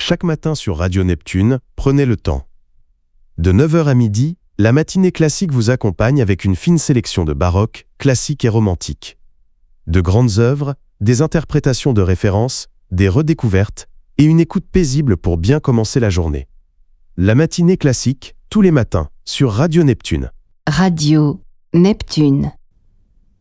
Chaque matin sur Radio Neptune, prenez le temps. De 9h à midi, la matinée classique vous accompagne avec une fine sélection de baroque, classique et romantique. De grandes œuvres, des interprétations de référence, des redécouvertes et une écoute paisible pour bien commencer la journée. La matinée classique, tous les matins, sur Radio Neptune. Radio Neptune.